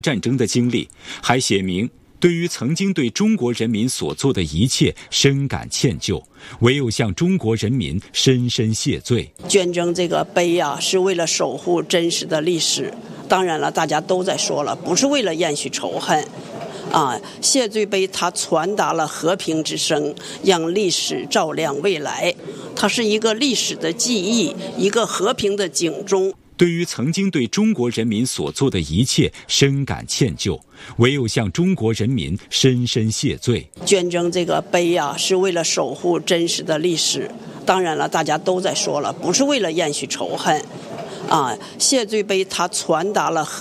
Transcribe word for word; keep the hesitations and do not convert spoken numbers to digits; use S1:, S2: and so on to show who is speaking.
S1: 战争的经历，还写明对于曾经对中国人民所做的一切深感歉疚，唯有向中国人民深深谢罪。
S2: 捐赠这个碑啊，是为了守护真实的历史。当然了，大家都在说了，不是为了延续仇恨。啊，谢罪碑它传达了和平之声，让历史照亮未来。它是一个历史的记忆，一个和平的警钟。
S1: 对于曾经对中国人民所做的一切深感歉疚，唯有向中国人民深深谢罪。
S2: 捐赠这个碑啊，是为了守护真实的历史。当然了，大家都在说了，不是为了延续仇恨。啊，谢罪碑它传达了和